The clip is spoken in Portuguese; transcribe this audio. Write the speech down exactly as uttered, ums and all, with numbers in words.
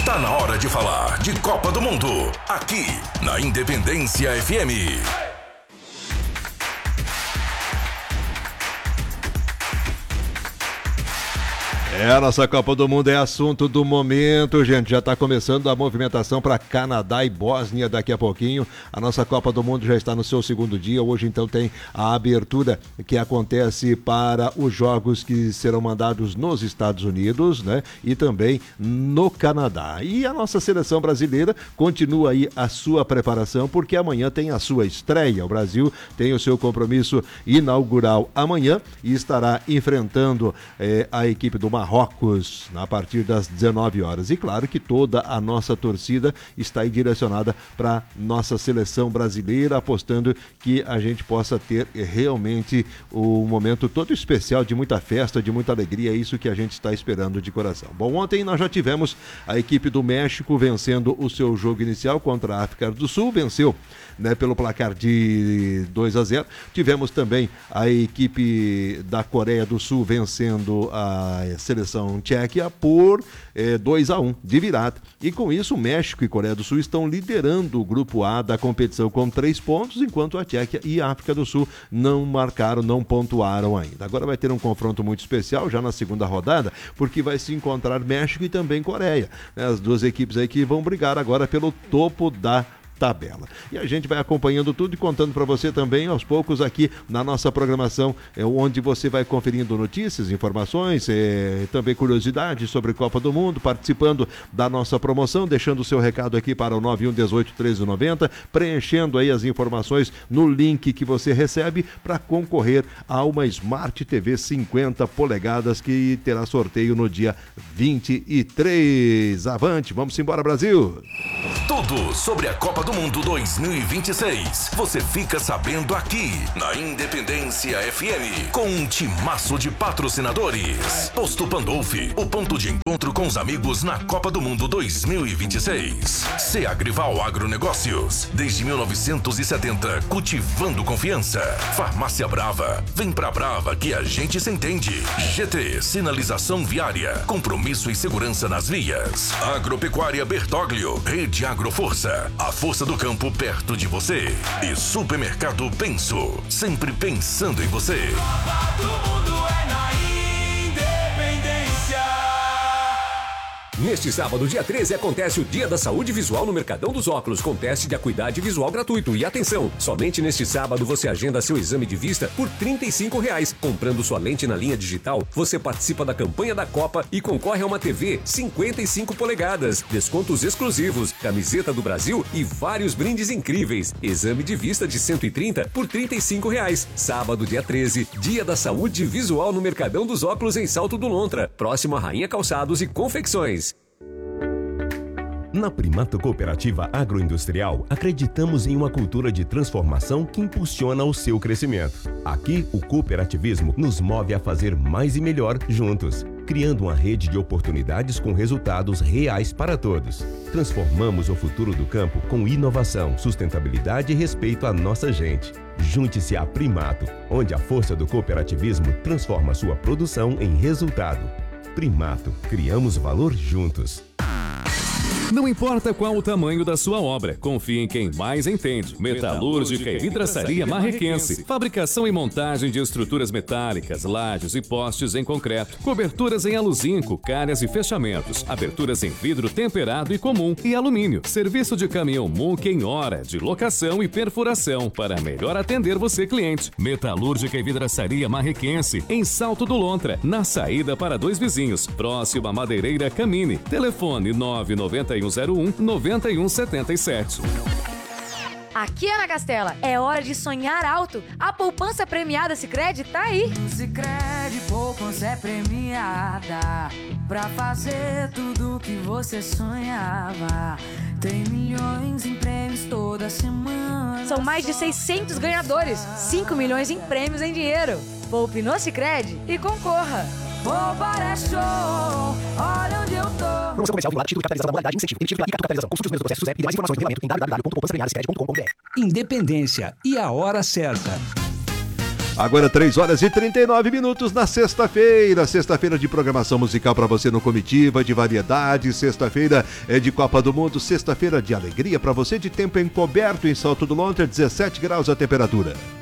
Tá na hora de falar de Copa do Mundo, aqui na Independência F M. É, a nossa Copa do Mundo é assunto do momento, gente. Já está começando a movimentação para Canadá e Bósnia daqui a pouquinho. A nossa Copa do Mundo já está no seu segundo dia. Hoje, então, tem a abertura que acontece para os jogos que serão mandados nos Estados Unidos, né? E também no Canadá. E a nossa seleção brasileira continua aí a sua preparação, porque amanhã tem a sua estreia. O Brasil tem o seu compromisso inaugural amanhã e estará enfrentando eh, a equipe do Marrocos, a partir das dezenove horas. E claro que toda a nossa torcida está aí direcionada para nossa seleção brasileira, apostando que a gente possa ter realmente um momento todo especial, de muita festa, de muita alegria. É isso que a gente está esperando de coração. Bom, ontem nós já tivemos a equipe do México vencendo o seu jogo inicial contra a África do Sul, venceu, né, pelo placar de dois a zero. Tivemos também a equipe da Coreia do Sul vencendo a seleção tcheca por eh, dois a um de virada. E com isso, México e Coreia do Sul estão liderando o grupo A da competição com três pontos, enquanto a Tchequia e a África do Sul não marcaram, não pontuaram ainda. Agora vai ter um confronto muito especial já na segunda rodada, porque vai se encontrar México e também Coreia, né? As duas equipes aí que vão brigar agora pelo topo da tabela. E a gente vai acompanhando tudo e contando para você também aos poucos aqui na nossa programação, é, onde você vai conferindo notícias, informações, é, também curiosidades sobre Copa do Mundo, participando da nossa promoção, deixando o seu recado aqui para o nove um um oito, treze noventa, preenchendo aí as informações no link que você recebe para concorrer a uma Smart T V cinquenta polegadas que terá sorteio no dia vinte e três. Avante, vamos embora, Brasil! Tudo sobre a Copa do Mundo dois mil e vinte e seis. Você fica sabendo aqui na Independência F M, com um timaço de patrocinadores. Posto Pandolfi, o ponto de encontro com os amigos na Copa do Mundo dois mil e vinte e seis. Seagrival Agronegócios, desde mil novecentos e setenta, cultivando confiança. Farmácia Brava, vem pra Brava que a gente se entende. G T, sinalização viária, compromisso e segurança nas vias. Agropecuária Bertoglio, Rede Agroforça, a força do campo perto de você. E Supermercado Penso, sempre pensando em você. Copa do Mundo é na Independência. Neste sábado, dia treze, acontece o Dia da Saúde Visual no Mercadão dos Óculos, com teste de acuidade visual gratuito. E atenção, somente neste sábado você agenda seu exame de vista por trinta e cinco reais. Comprando sua lente na linha digital, você participa da campanha da Copa e concorre a uma T V cinquenta e cinco polegadas, descontos exclusivos, camiseta do Brasil e vários brindes incríveis. Exame de vista de cento e trinta por trinta e cinco reais. Sábado, dia treze, Dia da Saúde Visual no Mercadão dos Óculos, em Salto do Lontra, próximo a Rainha Calçados e Confecções. Na Primato Cooperativa Agroindustrial, acreditamos em uma cultura de transformação que impulsiona o seu crescimento. Aqui, o cooperativismo nos move a fazer mais e melhor juntos, criando uma rede de oportunidades com resultados reais para todos. Transformamos o futuro do campo com inovação, sustentabilidade e respeito à nossa gente. Junte-se à Primato, onde a força do cooperativismo transforma sua produção em resultado. Primato, criamos valor juntos. Não importa qual o tamanho da sua obra, confie em quem mais entende. Metalúrgica e Vidraçaria Marrequense. Fabricação e montagem de estruturas metálicas, lajes e postes em concreto. Coberturas em aluzinco, calhas e fechamentos. Aberturas em vidro temperado e comum e alumínio. Serviço de caminhão M U C em hora, de locação e perfuração, para melhor atender você, cliente. Metalúrgica e Vidraçaria Marrequense, em Salto do Lontra, na saída para Dois Vizinhos, próximo à Madeireira Camine. Telefone nove nove um zero um nove um sete sete. Aqui, Ana Castela, é hora de sonhar alto. A poupança premiada Sicredi tá aí. Sicredi, poupança é premiada pra fazer tudo que você sonhava. Tem milhões em prêmios toda semana. São mais de seiscentos ganhadores, cinco milhões em prêmios em dinheiro. Poupe no Sicredi e concorra. Poupar é show, olha onde eu tô. Promoção comercial vinculada, título de capitalização da modalidade, incentivo, emitido pela I C A Capitalização. Consulte os meus processos e demais informações no regulamento em w w w ponto poupança premiada sicredi ponto com ponto b r. Independência e a hora certa. Agora três horas e trinta e nove minutos na sexta-feira. Sexta-feira de programação musical para você no Comitiva, de variedade. Sexta-feira é de Copa do Mundo. Sexta-feira de alegria para você, de tempo encoberto em Salto do Lontra, dezessete graus a temperatura.